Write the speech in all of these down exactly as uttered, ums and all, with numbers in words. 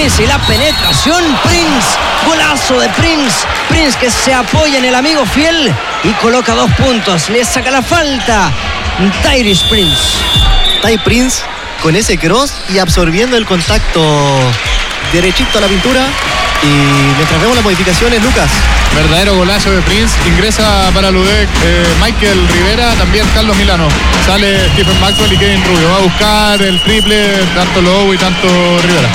Prince y la penetración. Prince, golazo de Prince. Prince que se apoya en el amigo fiel y coloca dos puntos. Le saca la falta Tyrese Prince. Ty Prince con ese cross y absorbiendo el contacto derechito a la pintura. Y mientras vemos las modificaciones, Lucas. Verdadero golazo de Prince. Ingresa para Ludek eh, Michael Rivera, también Carlos Milano. Sale Stephen Maxwell y Kevin Rubio. Va a buscar el triple, tanto Lowe y tanto Rivera.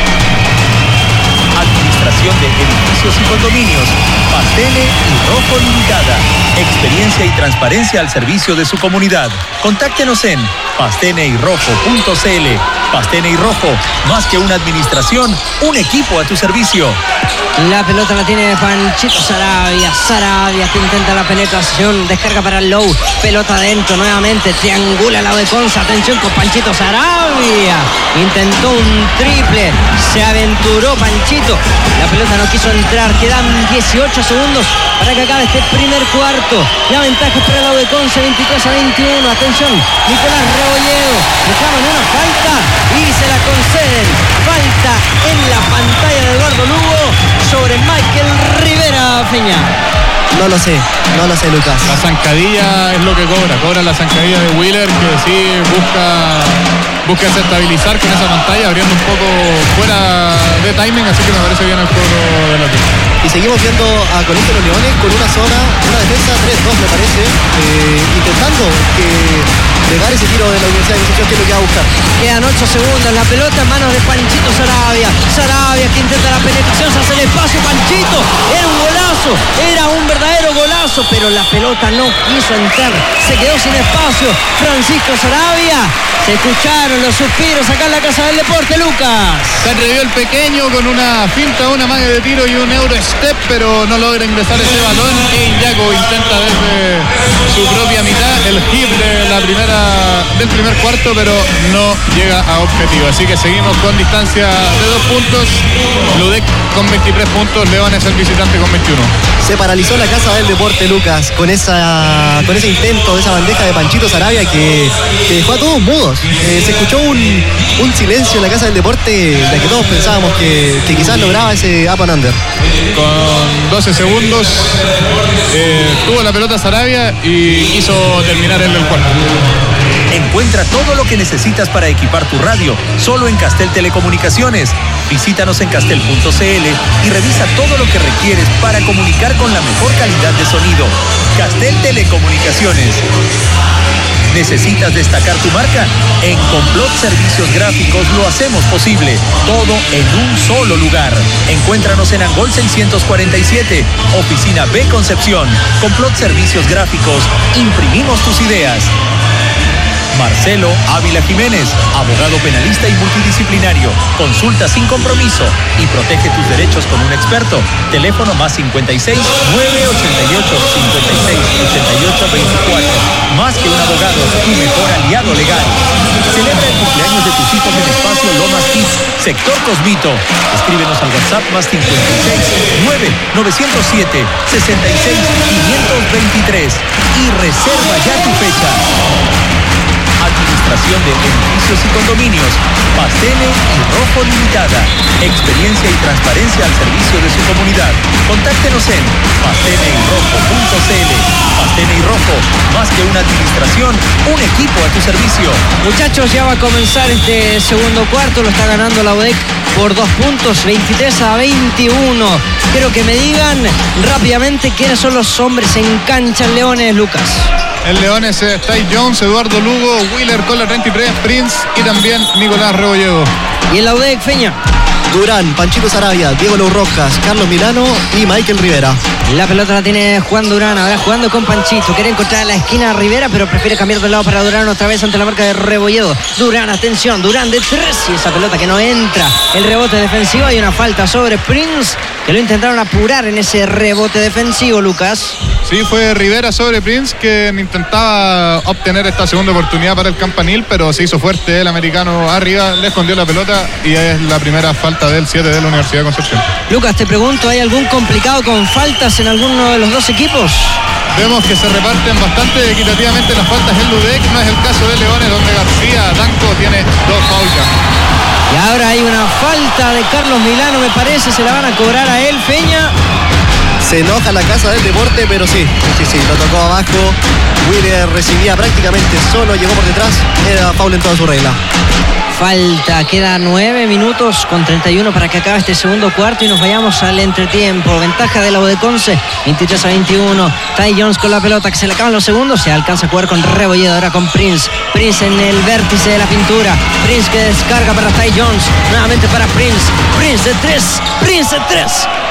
Administración de edificios y condominios. Pastene y Rojo Limitada. Experiencia y transparencia al servicio de su comunidad. Contáctenos en pastene y rojo punto c l. Pastene y Rojo, más que una administración, un equipo a tu servicio. La pelota la tiene Panchito Saravia. Saravia que intenta la penetración. Descarga para Lowe. Pelota adentro nuevamente. Triangula la de Conza. Atención con Panchito Saravia. Intentó un triple. Se aventuró Panchito. La pelota no quiso entrar. Quedan dieciocho segundos para que acabe este primer cuarto. La ventaja es para la de Conza. veintitrés a veintiuno. Atención. Nicolás Rebolledo. Dejaban una falta y se la conceden. Falta en la pantalla de Eduardo Lugo sobre Michael Rivera. Peña. No lo sé, no lo sé, Lucas. La zancadilla es lo que cobra. Cobra la zancadilla de Wheeler, que sí busca busca estabilizar con esa pantalla, abriendo un poco fuera de timing, así que me parece bien el cobro de la tierra. Y seguimos viendo a Colegio de los Leones con una zona, una defensa tres dos me parece, eh, intentando que pegar ese tiro de la Universidad de Concepción, que es lo que va a buscar. Quedan ocho segundos, la pelota en manos de Panchito Saravia. Saravia que intenta la penetración, se hace el espacio. Panchito, era un golazo, era un verdadero golazo, pero la pelota no quiso entrar, se quedó sin espacio. Francisco Saravia, se escucharon los suspiros acá en la Casa del Deporte, Lucas. Se atrevió el pequeño con una finta, una magia de tiro y un euro step, pero no logra ingresar ese balón. E Iñaco intenta desde su propia mitad el hit de la primera del primer cuarto, pero no llega a objetivo, así que seguimos con distancia de dos puntos. Ludek con veintitrés puntos, León es el visitante con veintiuno. Se paralizó la Casa del Deporte, Lucas, con esa con ese intento de esa bandeja de Panchito Saravia que, que dejó a todos mudos. Eh, se escuchó un, un silencio en la Casa del Deporte de que todos pensábamos que, que quizás lograba ese up and under. Con doce segundos eh, tuvo la pelota Saravia y quiso terminar él el cuarto. Encuentra todo lo que necesitas para equipar tu radio solo en Castel Telecomunicaciones. Visítanos en castel punto c l y revisa todo lo que requieres para comunicar con la mejor calidad de sonido. Castel Telecomunicaciones. ¿Necesitas destacar tu marca? En Complot Servicios Gráficos lo hacemos posible. Todo en un solo lugar. Encuéntranos en Angol seiscientos cuarenta y siete, Oficina B Concepción. Complot Servicios Gráficos. Imprimimos tus ideas. Marcelo Ávila Jiménez, abogado penalista y multidisciplinario. Consulta sin compromiso y protege tus derechos con un experto. Teléfono más cincuenta y seis, nueve ochenta y ocho, cincuenta y seis, ochenta y ocho, veinticuatro. Más que un abogado, tu mejor aliado legal. Celebra el cumpleaños de tus hijos en Espacio Lomas Kids, Sector Cosmito. Escríbenos al WhatsApp más cincuenta y seis, nueve novecientos siete, sesenta y seis, quinientos veintitrés y reserva ya tu fecha. Administración de edificios y condominios. Pastene y Rojo Limitada. Experiencia y transparencia al servicio de su comunidad. Contáctenos en pastene y rojo punto c l. Pastene y Rojo, más que una administración, un equipo a tu servicio. Muchachos, ya va a comenzar este segundo cuarto. Lo está ganando la U D E C por dos puntos, veintitrés a veintiuno. Quiero que me digan rápidamente quiénes son los hombres en cancha en Leones, Lucas. En Leones es Ty Jones, Eduardo Lugo, Wheeler con la treinta y tres, Prince y también Nicolás Rebolledo. Y en la U D E C, Feña. Durán, Panchito Saravia, Diego Lowe Rojas, Carlos Milano y Michael Rivera. La pelota la tiene Juan Durán, ahora jugando con Panchito. Quiere encontrar en la esquina a Rivera, pero prefiere cambiar de lado para Durán otra vez ante la marca de Rebolledo. Durán, atención, Durán de tres y esa pelota que no entra. El rebote defensivo, hay una falta sobre Prince, que lo intentaron apurar en ese rebote defensivo, Lucas. Sí, fue Rivera sobre Prince, que intentaba obtener esta segunda oportunidad para el campanil, pero se hizo fuerte el americano arriba, le escondió la pelota y es la primera falta del siete de la Universidad de Concepción. Lucas, te pregunto, ¿hay algún complicado con faltas en alguno de los dos equipos? Vemos que se reparten bastante equitativamente las faltas en Ludek, no es el caso de Leones, donde García Danco tiene dos faltas. Y ahora hay una falta de Carlos Milano, me parece, se la van a cobrar a él, Feña. Se enoja la Casa del Deporte, pero sí, sí, sí, lo tocó abajo. Wheeler recibía prácticamente solo, llegó por detrás, era foul en toda su regla. Falta, queda nueve minutos con treinta y uno para que acabe este segundo cuarto y nos vayamos al entretiempo. Ventaja de la U de Conce, veintitrés a veintiuno. Ty Jones con la pelota, que se le acaban los segundos. Se alcanza a jugar con Rebolledo, ahora con Prince. Prince en el vértice de la pintura. Prince que descarga para Ty Jones. Nuevamente para Prince. Prince de tres. Prince de tres.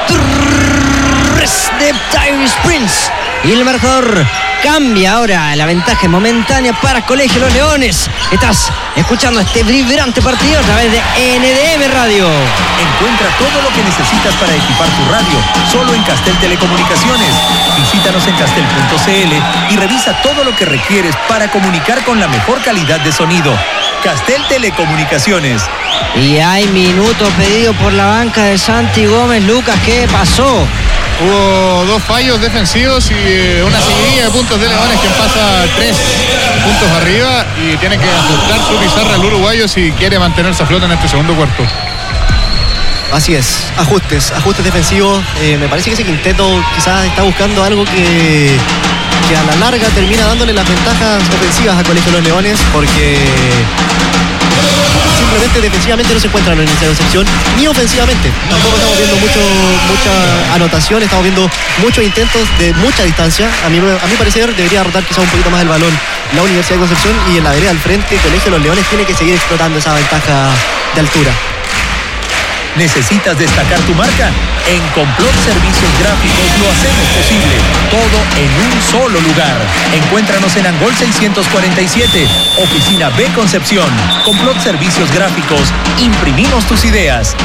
Tres de Tyrese Prince. Y el marcador cambia ahora. La ventaja momentánea para Colegio Los Leones. Estás escuchando este vibrante partido a través de N D M Radio. Encuentra todo lo que necesitas para equipar tu radio solo en Castel Telecomunicaciones. Visítanos en castel punto c l y revisa todo lo que requieres para comunicar con la mejor calidad de sonido. Castel Telecomunicaciones. Y hay minuto pedido por la banca de Santi Gómez. Lucas, ¿qué pasó? Hubo dos fallos defensivos y una seguidilla de puntos de Leones que pasa tres puntos arriba y tiene que ajustar su pizarra el uruguayo si quiere mantenerse a flote en este segundo cuarto. Así es, ajustes, ajustes defensivos. Eh, me parece que ese quinteto quizás está buscando algo que, que a la larga termina dándole las ventajas ofensivas a Colegio de los Leones, porque simplemente defensivamente no se encuentran en esa sección, ni ofensivamente. Tampoco estamos viendo mucho, mucha anotación, estamos viendo muchos intentos de mucha distancia. A mi, a mi parecer debería rotar quizás un poquito más el balón la Universidad de Concepción, y en la vereda al frente Colegio de los Leones tiene que seguir explotando esa ventaja de altura. ¿Necesitas destacar tu marca? En Complot Servicios Gráficos lo hacemos posible. Todo en un solo lugar. Encuéntranos en Angol seiscientos cuarenta y siete, Oficina B Concepción. Complot Servicios Gráficos. Imprimimos tus ideas.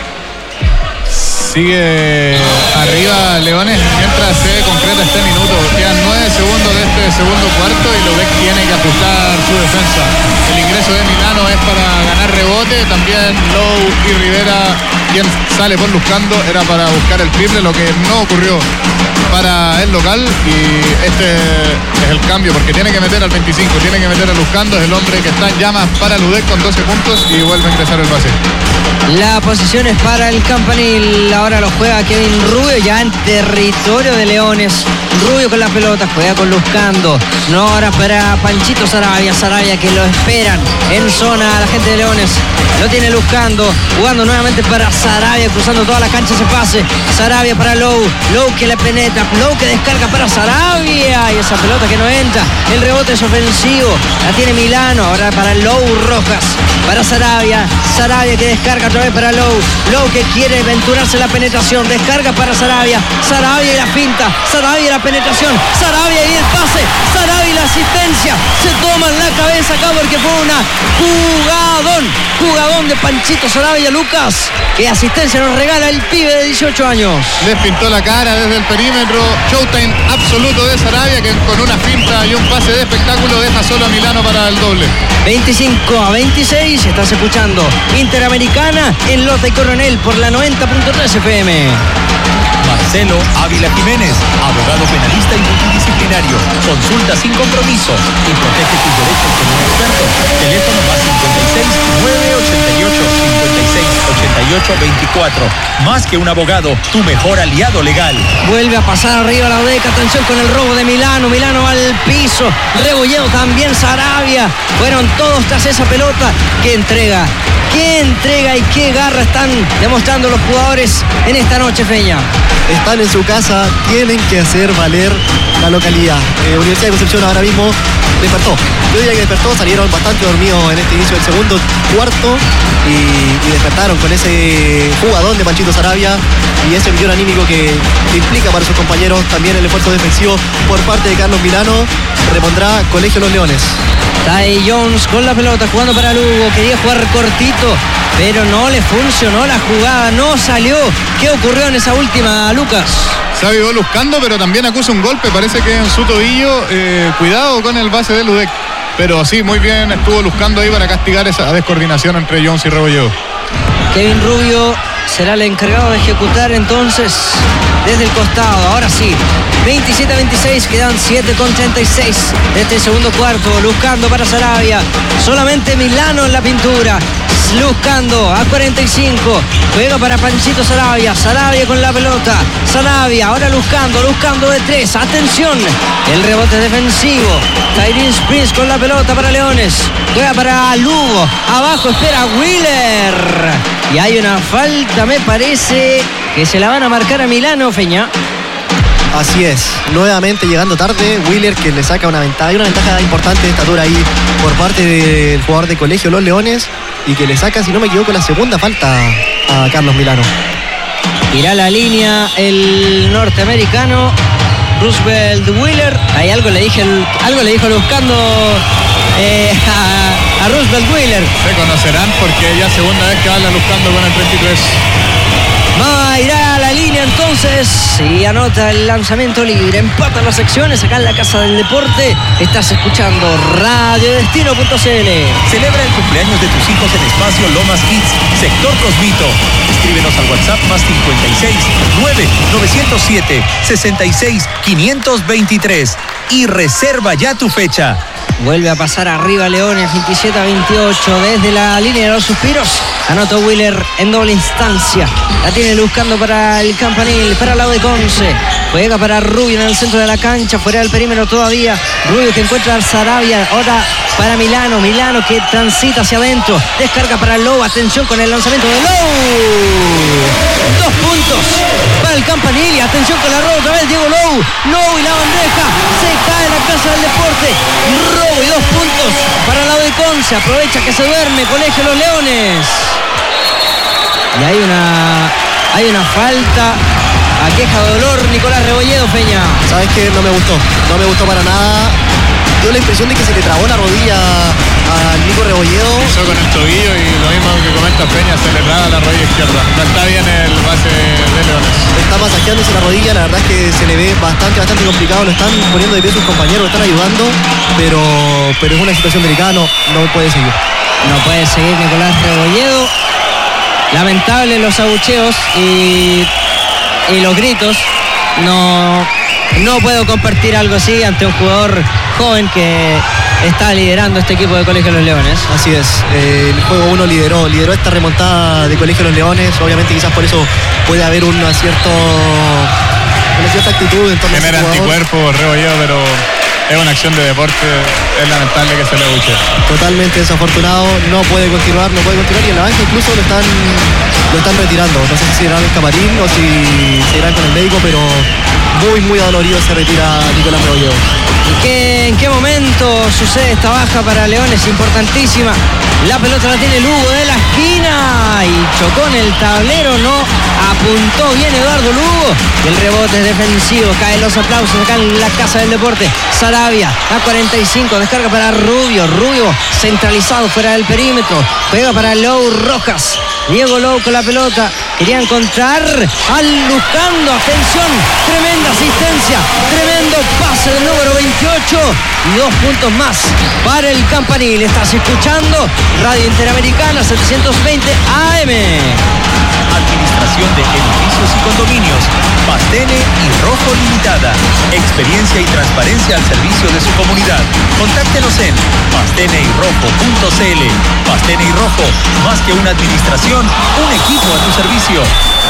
Sigue arriba Leones mientras se concreta este minuto. Quedan nueve segundos de este segundo cuarto y Lodec tiene que ajustar su defensa. El ingreso de Milano es para ganar rebote. También Lowe y Rivera, quien sale por Luzcando, era para buscar el triple, lo que no ocurrió para el local. Y este es el cambio, porque tiene que meter al veinticinco, tiene que meter a Luzcando. Es el hombre que está en llamas para Lodec con doce puntos y vuelve a ingresar el base. La posición es para el Campanil. Ahora lo juega Kevin Rubio, ya en territorio de Leones. Rubio con la pelota, juega con Luzcando. No, ahora para Panchito Saravia. Saravia que lo esperan en zona la gente de Leones. Lo tiene Luzcando, jugando nuevamente para Saravia, cruzando toda la cancha ese pase. Saravia para Lowe. Lowe que le penetra. Lowe que descarga para Saravia. Y esa pelota que no entra. El rebote es ofensivo. La tiene Milano. Ahora para Lowe Rojas. Para Saravia. Saravia que descarga otra vez para Lowe. Lowe que quiere aventurarse la penetración. Descarga para Saravia. Saravia y la finta. Saravia y la penetración. Saravia y el pase. Saravia y la asistencia. Se toman la cabeza acá porque fue una jugadón. Jugadón de Panchito Saravia. Lucas, ¿qué asistencia nos regala el pibe de dieciocho años? Les pintó la cara desde el perímetro. Showtime absoluto de Saravia, que con una finta y un pase de espectáculo deja solo a Milano para el doble. veinticinco a veintiséis. Estás escuchando Interamericana en Lota y Coronel por la noventa punto tres F M. Marcelo Ávila Jiménez, abogado penalista y multidisciplinario. Consulta sin compromiso y protege tus derechos con un experto. Teléfono más cincuenta y seis, nueve ochenta y ocho, cincuenta y seis, ochenta y ocho, veinticuatro. Más que un abogado, tu mejor aliado legal. Vuelve a pasar arriba la Odeca. Atención con el robo de Milano. Milano al piso. Rebolledo también Saravia. Fueron todos tras esa pelota. ¿Qué entrega? ¿Qué entrega y qué garra están demostrando los jugadores en esta noche, Feña? Están en su casa, tienen que hacer valer la localidad. Eh, Universidad de Concepción ahora mismo despertó. Yo diría que despertó, salieron bastante dormidos en este inicio del segundo cuarto y, y despertaron con ese jugadón de Panchito Saravia y ese millón anímico que, que implica para sus compañeros también el esfuerzo defensivo por parte de Carlos Milano. Repondrá Colegio Los Leones. Ty Jones con la pelota jugando para Lugo. Quería jugar cortito, pero no le funcionó la jugada, no salió. ¿Qué ocurrió en esa última, Lucas? Se avivó Luzcando, pero también acusa un golpe, parece que en su tobillo. Eh, cuidado con el base de Ludec. Pero sí, muy bien estuvo Luzcando ahí para castigar esa descoordinación entre Jones y Rebolledo. Kevin Rubio será el encargado de ejecutar entonces desde el costado. Ahora sí, veintisiete a veintiséis, quedan siete con treinta y seis de este segundo cuarto. Luzcando para Saravia, solamente Milano en la pintura. Luzcando a cuarenta y cinco. Juega para Panchito Saravia. Saravia con la pelota. Saravia ahora Luzcando. Luzcando de tres. Atención. El rebote defensivo. Tyrese Prince con la pelota para Leones. Juega para Lugo. Abajo espera Wheeler. Y hay una falta, me parece, que se la van a marcar a Milano, Feña. Así es, nuevamente llegando tarde, Wheeler, que le saca una ventaja, hay una ventaja importante de estatura ahí por parte del jugador de colegio Los Leones, y que le saca, si no me equivoco, la segunda falta a Carlos Milano. Irá la línea el norteamericano Roosevelt Wheeler. Ahí algo le dije, algo le dijo buscando eh, a, a Roosevelt Wheeler. Se conocerán porque ya segunda vez que habla Luzcando con el treinta y tres. Va, irá a la línea entonces y anota el lanzamiento libre. Empatan las secciones acá en la Casa del Deporte. Estás escuchando radio destino punto c l. Celebra el cumpleaños de tus hijos en Espacio Lomas Kids, sector Cosmito. Escríbenos al WhatsApp más cincuenta y seis, nueve, novecientos siete, sesenta y seis, quinientos veintitrés y reserva ya tu fecha. Vuelve a pasar arriba Leones, veintisiete a veintiocho desde la línea de los suspiros. Anotó Wheeler en doble instancia. La tiene buscando para el Campanil, para la de Conce. Juega para Rubio en el centro de la cancha, fuera del perímetro todavía. Rubio que encuentra a Saravia. Ahora para Milano. Milano que transita hacia adentro. Descarga para Lowe. Atención con el lanzamiento de Lowe. Dos puntos para el Campanil. Y atención con la roba otra vez Diego Lowe. Lowe y la bandeja. Se cae la Casa del Deporte. Robo y dos puntos para la de Conce. Aprovecha que se duerme Colegio Los Leones. Y hay una hay una falta a queja de dolor Nicolás Rebolledo, Peña. ¿Sabes qué? No me gustó, no me gustó para nada. Dio la impresión de que se le trabó la rodilla a Nico Rebolledo. Empezó con el tobillo y lo mismo que comenta Peña, se le traba la rodilla izquierda. No está bien el base de Leones. Está masajeándose la rodilla, la verdad es que se le ve bastante, bastante complicado. Lo están poniendo de pie sus compañeros, lo están ayudando, pero, pero es una situación delicada, no, no puede seguir. No puede seguir Nicolás Rebolledo. Lamentable los abucheos y, y los gritos. No, no puedo compartir algo así ante un jugador joven que está liderando este equipo de Colegio Los Leones. Así es, eh, el juego uno lideró, lideró esta remontada de Colegio Los Leones. Obviamente quizás por eso puede haber un acierto, una cierta actitud en torno a ese Genera jugador. anticuerpo Rebolledo, pero es una acción de deporte, es lamentable que se le abuche. Totalmente desafortunado, no puede continuar, no puede continuar, y en la banca incluso lo están, lo están retirando. No sé si se irán al camarín o si se irán con el médico, pero muy, muy adolorido se retira Nicolás Rebolledo. ¿Y qué, en qué momento sucede esta baja para Leones? Importantísima. La pelota la tiene Lugo de la esquina y chocó en el tablero, no apuntó bien Eduardo Lugo. Y el rebote es defensivo, caen los aplausos acá en la Casa del Deporte. Saravia a cuarenta y cinco, descarga para Rubio. Rubio centralizado fuera del perímetro. Juega para Lowe Rojas. Diego Lowe con la pelota. Quería encontrar al Luzcando. Atención, tremenda asistencia. Tremendo pase del número veintiocho. Y dos puntos más para el Campanil. Estás escuchando Radio Interamericana setecientos veinte A M. Administración de edificios y condominios. Pastene y Rojo Limitada. Experiencia y transparencia al servicio de su comunidad. Contáctenos en pastene y rojo punto c l. Pastene y Rojo, más que una administración, un equipo a tu servicio.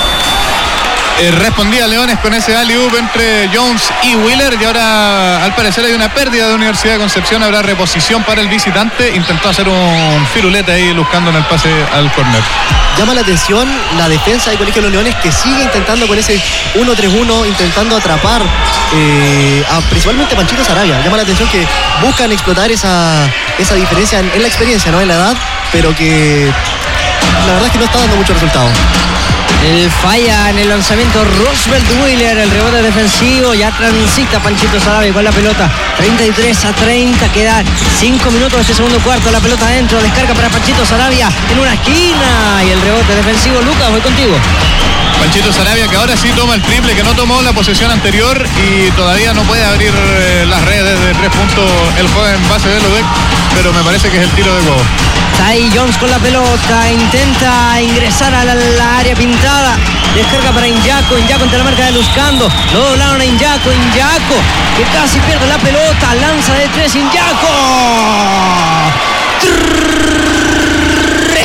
Eh, respondía Leones con ese alley-oop entre Jones y Wheeler, y ahora al parecer hay una pérdida de Universidad de Concepción. Habrá reposición para el visitante. Intentó hacer un firulete ahí buscando en el pase al córner. Llama la atención la defensa del Colegio de los Leones, que sigue intentando con ese uno tres uno, intentando atrapar eh, a principalmente a Panchito Saravia. Llama la atención que buscan explotar esa, esa diferencia en, en la experiencia, no en la edad, pero que la verdad es que no está dando mucho resultado. El falla en el lanzamiento Roosevelt Wheeler, el rebote defensivo, ya transita Panchito Saravia con la pelota, treinta y tres a treinta, quedan cinco minutos de este segundo cuarto, la pelota adentro, descarga para Panchito Saravia en una esquina y el rebote defensivo. Lucas, voy contigo. Panchito Saravia, que ahora sí toma el triple, que no tomó la posesión anterior y todavía no puede abrir eh, las redes de tres puntos el joven base de Lodec, pero me parece que es el tiro de gol. Ty Jones con la pelota, intenta ingresar a la, la área pintada, descarga para Inyaco, Inyaco entre la marca de Luzcando, lo doblaron a Inyaco, Inyaco que casi pierde la pelota, lanza de tres, Inyaco, tres.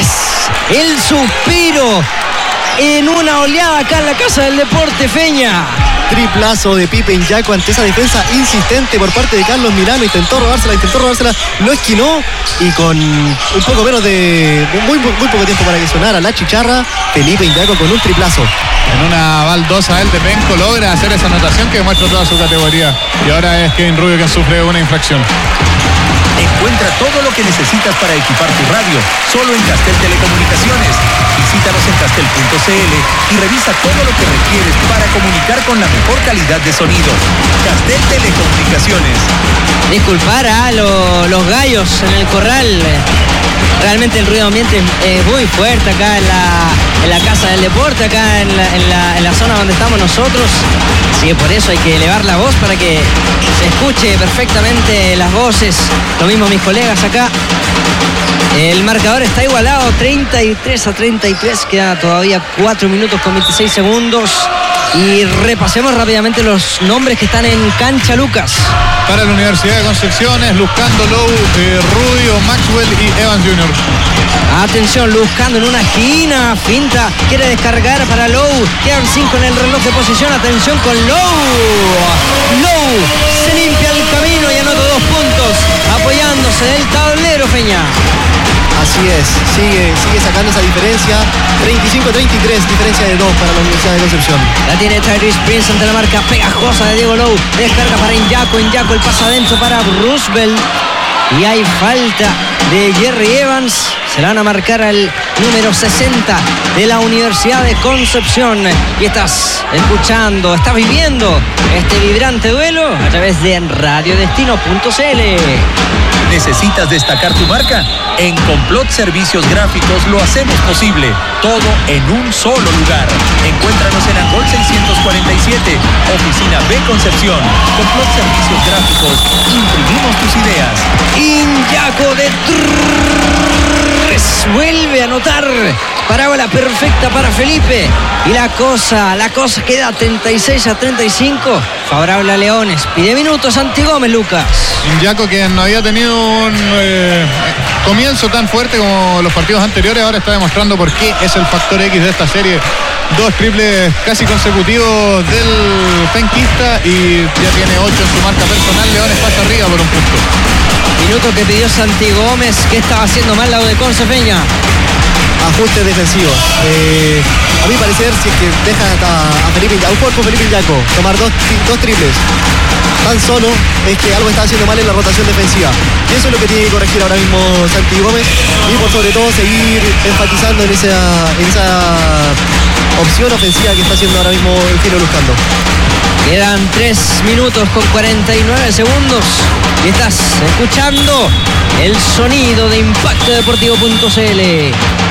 el suspiro en una oleada acá en la Casa del Deporte, Feña. Triplazo de Pipe Iñaco ante esa defensa insistente por parte de Carlos Milano. Intentó robársela, intentó robársela, lo esquinó y con un poco menos de... Muy, muy, muy poco tiempo para que sonara la chicharra, Felipe Iñaco con un triplazo. En una baldosa él de Penco logra hacer esa anotación que demuestra toda su categoría. Y ahora es Kevin Rubio quien sufre una infracción. Encuentra todo lo que necesitas para equipar tu radio solo en Castel Telecomunicaciones. Visítanos en castel punto c l y revisa todo lo que requieres para comunicar con la mejor calidad de sonido. Castel Telecomunicaciones. Disculpar a lo, los gallos en el corral. Realmente el ruido ambiente es muy fuerte acá en la, en la Casa del Deporte, acá en la, en, la, en la zona donde estamos nosotros. Así que por eso hay que elevar la voz para que se escuche perfectamente las voces. Lo mismo mis colegas acá. El marcador está igualado, treinta y tres a treinta y tres. Queda todavía cuatro minutos con veintiséis segundos. Y repasemos rápidamente los nombres que están en cancha, Lucas. Para la Universidad de Concepción es Luzcando, Lowe, eh, Rubio, Maxwell y Evans junior Atención, Luzcando en una esquina, finta, quiere descargar para Lowe. Quedan cinco en el reloj de posición. Atención con Lowe. Lowe se limpia el camino y anota dos puntos, apoyándose del tablero, Feña. Así es, sigue, sigue sacando esa diferencia. treinta y cinco a treinta y tres, diferencia de dos para la Universidad de Concepción. La tiene Tyrese Prince ante la marca pegajosa de Diego Lowe. Descarga para Iñaco, Iñaco el pase adentro para Roosevelt. Y hay falta de Jerry Evans. Se la van a marcar al número sesenta de la Universidad de Concepción. Y estás escuchando, estás viviendo este vibrante duelo a través de radio destino punto c l. ¿Necesitas destacar tu marca? En Complot Servicios Gráficos lo hacemos posible. Todo en un solo lugar. Encuéntranos en Angol seiscientos cuarenta y siete, Oficina B Concepción. Complot Servicios Gráficos. Imprimimos tus ideas. Iñaco de tres. Vuelve a anotar. Parábola perfecta para Felipe. Y la cosa, la cosa queda treinta y seis a treinta y cinco. Favorable a Leones. Pide minutos Santi Gómez, Lucas. Iñaco, que no había tenido un eh, comienzo tan fuerte como los partidos anteriores, ahora está demostrando por qué es el factor X de esta serie. Dos triples casi consecutivos del penquista y ya tiene ocho en su marca personal. Leones pasa arriba por un punto. Minuto que pidió Santi Gómez. ¿Qué estaba haciendo mal la U de Conce, Feña? Ajustes defensivos. Eh, a mi parecer, si es que deja a, a Felipe Iñaco, a un jugador con Felipe Iñaco tomar dos, dos triples tan solo, es que algo está haciendo mal en la rotación defensiva. Y eso es lo que tiene que corregir ahora mismo Santi Gómez. Y por sobre todo seguir enfatizando en esa, en esa opción ofensiva que está haciendo ahora mismo Eugenio Luzcando. Quedan tres minutos con cuarenta y nueve segundos. Y estás escuchando el sonido de impacto deportivo punto c l.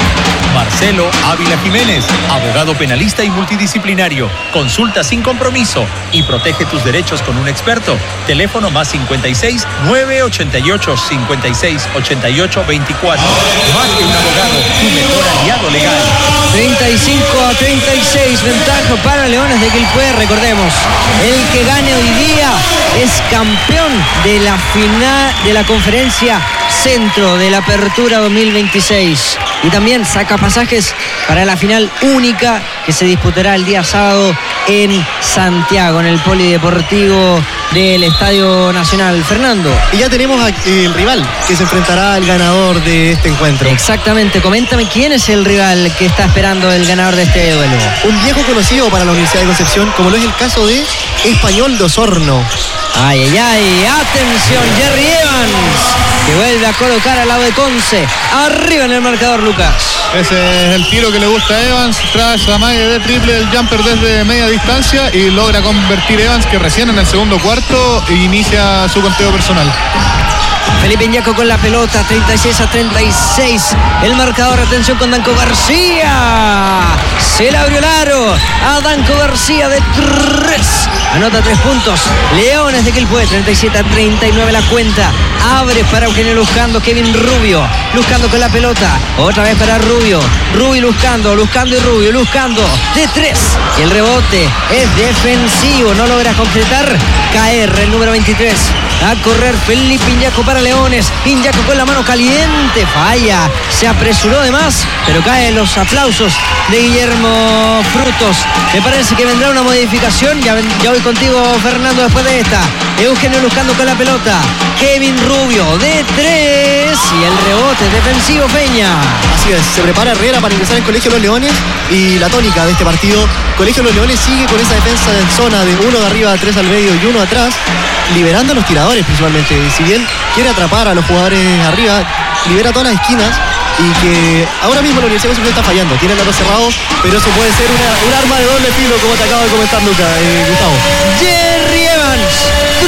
Marcelo Ávila Jiménez, abogado penalista y multidisciplinario. Consulta sin compromiso y protege tus derechos con un experto. Teléfono más cincuenta y seis, nueve ochenta y ocho, cincuenta y seis, ochenta y ocho, veinticuatro. Más que un abogado, tu mejor aliado legal. treinta y cinco a treinta y seis, ventaja para Leones de Quilpué. Recordemos, el que gane hoy día es campeón de la final de la conferencia centro de la Apertura dos mil veintiséis. Y también saca pasajes para la final única que se disputará el día sábado en Santiago, en el Polideportivo del Estadio Nacional. Fernando. Y ya tenemos el rival que se enfrentará al ganador de este encuentro. Exactamente, coméntame quién es el rival que está esperando el ganador de este duelo. Un viejo conocido para la Universidad de Concepción, como lo es el caso de Español de Osorno. Ay, ay, ay, atención, Jerry Evans, que vuelve a colocar al lado de Conce, arriba en el marcador, Lucas. Ese es el tiro que le gusta a Evans, tras la magia de triple, el jumper desde media distancia, y logra convertir Evans, que recién en el segundo cuarto inicia su conteo personal. Felipe Iñaco con la pelota, treinta y seis a treinta y seis. El marcador, atención con Danco García. Se le abrió el aro a Danco García de tres. anota tres puntos. Leones de Quilpué, treinta y siete a treinta y nueve la cuenta. Abre para Eugenio Luzcando, Kevin Rubio. Luzcando con la pelota. Otra vez para Rubio. Rubio Luzcando, Luzcando y Rubio. Luzcando de tres. Y el rebote es defensivo. No logra concretar. K R, el número veintitrés. A correr Felipe Iñaco para Leones. Iñaco con la mano caliente. Falla. Se apresuró de más. Pero caen los aplausos de Guillermo Frutos. Me parece que vendrá una modificación. Ya, ya voy contigo, Fernando, después de esta. Eugenio Luzcando con la pelota. Kevin Rubio de tres. Y el rebote defensivo, Peña. Así es, se prepara Herrera para ingresar al Colegio de los Leones. Y la tónica de este partido, Colegio de los Leones sigue con esa defensa en zona de uno de arriba, tres al medio y uno atrás, liberando a los tiradores principalmente. Si bien quiere atrapar a los jugadores arriba, libera todas las esquinas. Y que ahora mismo la Universidad de Concepción está fallando. Tiene el aro cerrado, pero eso puede ser una, un arma de doble filo, como te acaba de comentar Luca, eh, Gustavo. Jerry Evans.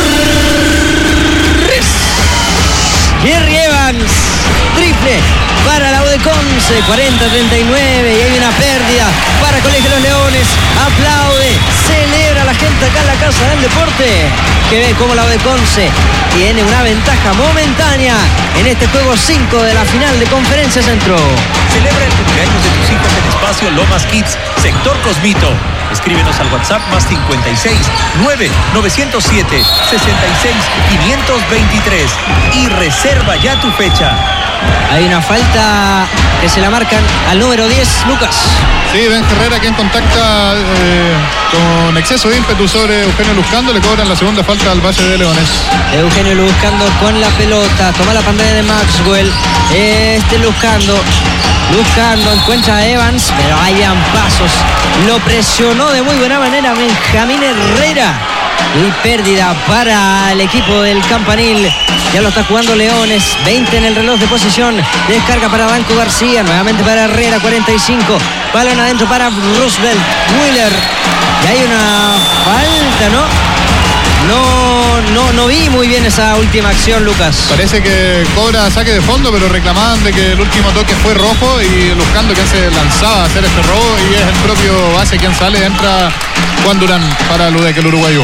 Jerry Evans. Triple para la U de Conce. cuarenta a treinta y nueve. Y hay una pérdida para Colegio de los Leones. Aplaude, celebra la gente acá en la Casa del Deporte, que ve cómo la U de Conce tiene una ventaja momentánea en este juego cinco de la final de Conferencia Centro. Celebra el cumpleaños de tus hijos en Espacio Lomas Kids, sector Cosmito. Escríbenos al WhatsApp más cincuenta y seis, nueve, novecientos siete, sesenta y seis, quinientos veintitrés y reserva ya tu fecha. Hay una falta que se la marcan al número diez, Lucas. Sí, Ben Herrera, quien contacta eh, con exceso de ímpetu sobre Eugenio Luzcando, le cobran la segunda falta al Valle de Leones. Eugenio Luzcando con la pelota, toma la pantalla de Maxwell. Este Luzcando, Luzcando encuentra a Evans, pero hayan pasos. Lo presionó de muy buena manera Benjamín Herrera. Y pérdida para el equipo del Campanil. Ya lo está jugando Leones. veinte en el reloj de posición. Descarga para Banco García. Nuevamente para Herrera. cuarenta y cinco. Balón adentro para Roosevelt. Wheeler. Y hay una falta, ¿no? No, no, no vi muy bien esa última acción, Lucas. Parece que cobra saque de fondo, pero reclamaban de que el último toque fue rojo y Luzcando que se lanzaba a hacer este robo y es el propio base quien sale. Entra Juan Durán para el U D E C, el uruguayo.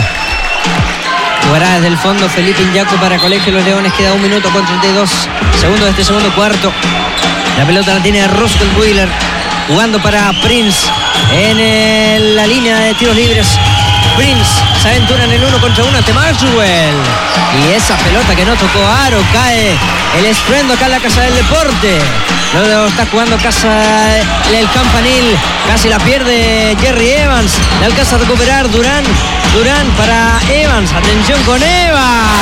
Jugará desde el fondo Felipe Iñaco para Colegio de los Leones. Queda un minuto con treinta y dos segundos de este segundo cuarto. La pelota la tiene Roosevelt Wheeler. Jugando para Prince en el, la línea de tiros libres. Prince se aventura en el uno contra uno ante Maxwell. Y esa pelota que no tocó aro, cae el estruendo acá en la Casa del Deporte. Luego está jugando Casa el Campanil. Casi la pierde Jerry Evans. Le alcanza a recuperar Durán. Durán para Evans. Atención con Evans.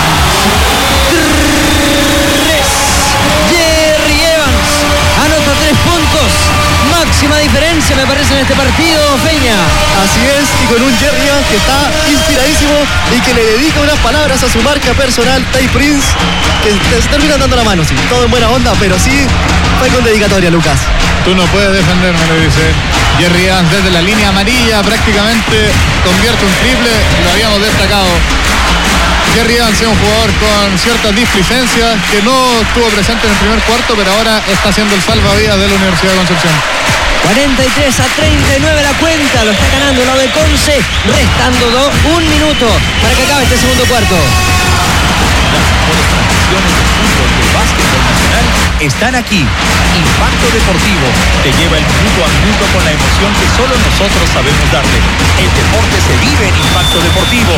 Tres. Jerry Evans anota tres puntos. Máxima diferencia me parece en este partido, Peña. Así es, y con un Jerry Evans que está inspiradísimo y que le dedica unas palabras a su marca personal, Ty Prince, que se terminan dando la mano, sí, todo en buena onda, pero sí fue con dedicatoria, Lucas. Tú no puedes defenderme, le dice Jerry Evans desde la línea amarilla, prácticamente convierte un triple, lo habíamos destacado. Jerry Evans es un jugador con ciertas displicencias que no estuvo presente en el primer cuarto, pero ahora está siendo el salvavidas de la Universidad de Concepción. cuarenta y tres a treinta y nueve la cuenta, lo está ganando la U de Conce, restando do, un minuto para que acabe este segundo cuarto. Las mejores transmisiones del fútbol y del básquetbol nacional están aquí. Impacto Deportivo te lleva el minuto a minuto con la emoción que solo nosotros sabemos darle. El deporte se vive en Impacto Deportivo.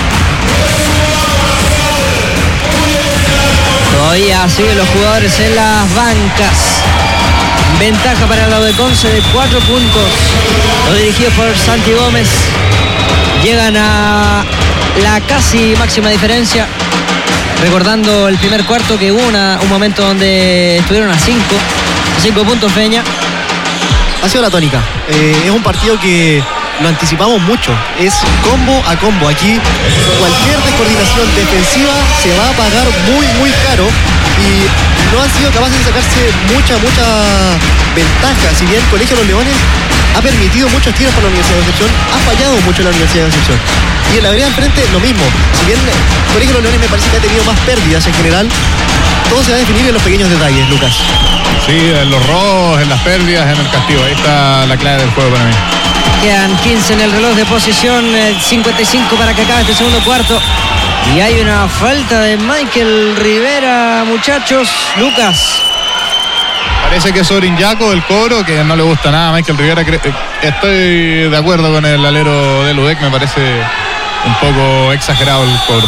Todavía siguen los jugadores en las bancas. Ventaja para la U de Conce de cuatro puntos. Los dirigidos por Santi Gómez llegan a la casi máxima diferencia. Recordando el primer cuarto que hubo una, un momento donde estuvieron a cinco. cinco puntos, Peña. Ha sido la tónica. Eh, es un partido que lo anticipamos mucho. Es combo a combo. Aquí cualquier descoordinación defensiva se va a pagar muy, muy caro. Y no han sido capaces de sacarse mucha, mucha ventaja. Si bien Colegio de los Leones ha permitido muchos tiros por la Universidad de Concepción, ha fallado mucho la Universidad de Concepción. Y en la vereda enfrente lo mismo. Si bien Colegio de los Leones me parece que ha tenido más pérdidas en general, todo se va a definir en los pequeños detalles, Lucas. Sí, en los robos, en las pérdidas, en el castigo. Ahí está la clave del juego para mí. Quedan quince en el reloj de posición, cincuenta y cinco para que acabe este segundo cuarto. Y hay una falta de Michael Rivera, muchachos. Lucas. Parece que es sobre Iñaco el cobro, que no le gusta nada a Michael Rivera. Estoy de acuerdo con el alero del U D E C, me parece un poco exagerado el cobro.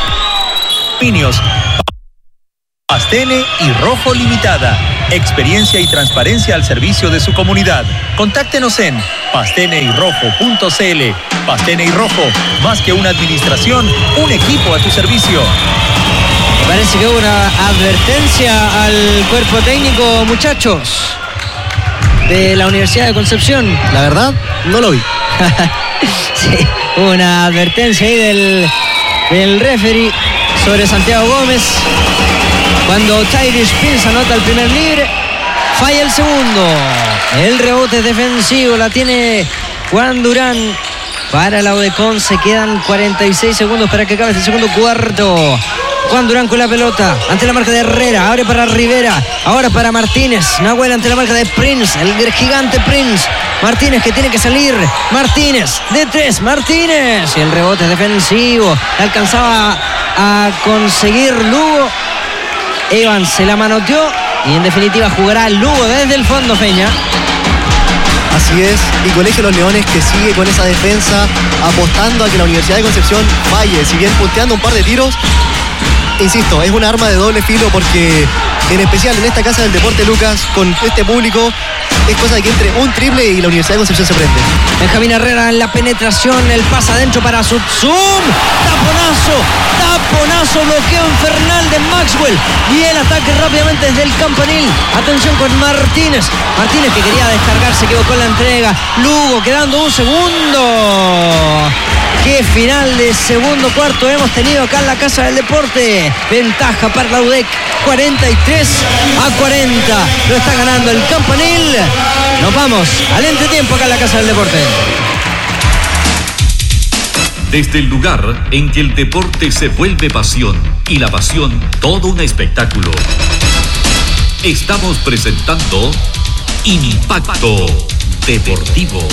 Pinios, Pastene y Rojo Limitada. Experiencia y transparencia al servicio de su comunidad. Contáctenos en pastene y rojo punto c l. Pastene y Rojo, más que una administración, un equipo a tu servicio. Parece que hubo una advertencia al cuerpo técnico, muchachos, de la Universidad de Concepción. La verdad, no lo vi. Sí, hubo una advertencia ahí del, del referee sobre Santiago Gómez. Cuando Tyrese Pins anota el primer libre, falla el segundo. El rebote defensivo la tiene Juan Durán. Para la U D E Conce quedan cuarenta y seis segundos para que acabe este segundo cuarto. Juan Durán con la pelota, ante la marca de Herrera, abre para Rivera, ahora para Martínez, Nahuel ante la marca de Prince, el gigante Prince, Martínez que tiene que salir, Martínez, de tres, Martínez, y el rebote defensivo, alcanzaba a conseguir Lugo, Evans se la manoteó, y en definitiva jugará Lugo desde el fondo, Peña. Así es, y Colegio de los Leones que sigue con esa defensa, apostando a que la Universidad de Concepción falle, si bien punteando un par de tiros. Insisto, es un arma de doble filo porque, en especial en esta casa del deporte, Lucas, con este público, es cosa de que entre un triple y la Universidad de Concepción se prende. Benjamín Herrera en la penetración, el pase adentro para Sutsum, taponazo, taponazo, bloqueo infernal de Maxwell y el ataque rápidamente desde el campanil. Atención con Martínez, Martínez que quería descargar, se equivocó en la entrega. Lugo quedando un segundo. Qué final de segundo cuarto hemos tenido acá en la Casa del Deporte. Ventaja para la U D E C, cuarenta y tres a cuarenta. Lo está ganando el campanil. Nos vamos al entretiempo acá en la Casa del Deporte. Desde el lugar en que el deporte se vuelve pasión y la pasión todo un espectáculo, estamos presentando Impacto Deportivo.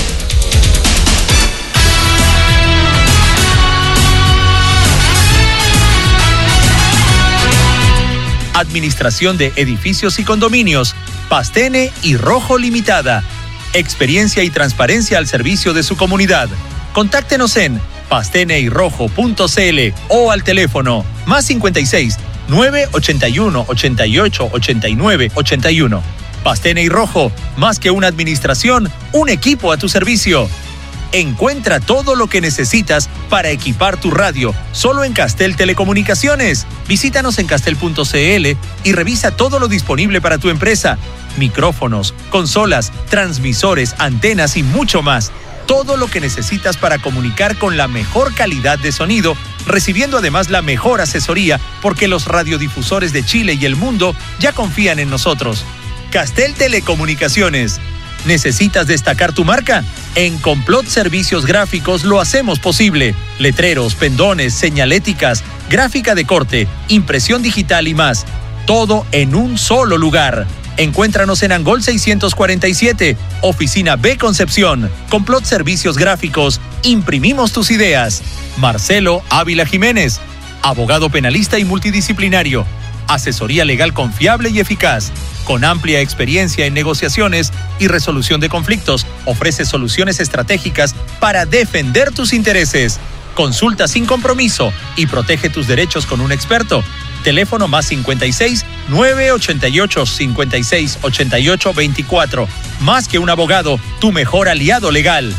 Administración de edificios y condominios, Pastene y Rojo Limitada. Experiencia y transparencia al servicio de su comunidad. Contáctenos en pastene y rojo punto c l o al teléfono más cincuenta y seis, nueve ochenta y uno, ochenta y ocho, ochenta y nueve, ochenta y uno. Pastene y Rojo, más que una administración, un equipo a tu servicio. Encuentra todo lo que necesitas para equipar tu radio, solo en Castel Telecomunicaciones. Visítanos en castel punto c l y revisa todo lo disponible para tu empresa. Micrófonos, consolas, transmisores, antenas y mucho más. Todo lo que necesitas para comunicar con la mejor calidad de sonido, recibiendo además la mejor asesoría, porque los radiodifusores de Chile y el mundo ya confían en nosotros. Castel Telecomunicaciones. ¿Necesitas destacar tu marca? En Complot Servicios Gráficos lo hacemos posible. Letreros, pendones, señaléticas, gráfica de corte, impresión digital y más. Todo en un solo lugar. Encuéntranos en Angol seiscientos cuarenta y siete, Oficina B Concepción. Complot Servicios Gráficos. Imprimimos tus ideas. Marcelo Ávila Jiménez, abogado penalista y multidisciplinario. Asesoría legal confiable y eficaz. Con amplia experiencia en negociaciones y resolución de conflictos, ofrece soluciones estratégicas para defender tus intereses. Consulta sin compromiso y protege tus derechos con un experto. Teléfono más cincuenta y seis, nueve ochenta y ocho, cincuenta y seis, ochenta y ocho, veinticuatro. Más que un abogado, tu mejor aliado legal.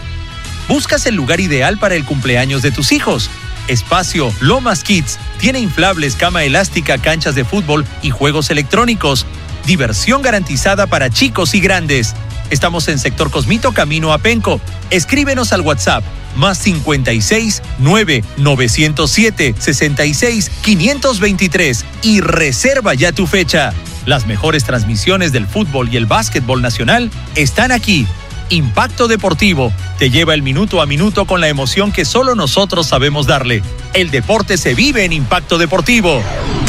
¿Buscas el lugar ideal para el cumpleaños de tus hijos? Espacio Lomas Kids tiene inflables, cama elástica, canchas de fútbol y juegos electrónicos. Diversión garantizada para chicos y grandes. Estamos en Sector Cosmito, camino a Penco. Escríbenos al WhatsApp más cincuenta y seis, nueve novecientos siete, sesenta y seis, quinientos veintitrés y reserva ya tu fecha. Las mejores transmisiones del fútbol y el básquetbol nacional están aquí. Impacto Deportivo te lleva el minuto a minuto con la emoción que solo nosotros sabemos darle. El deporte se vive en Impacto Deportivo.